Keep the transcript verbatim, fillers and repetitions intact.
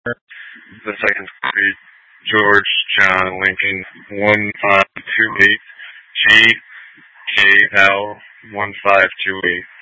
The second will be George John Lincoln one five two eight G K L one five two eight.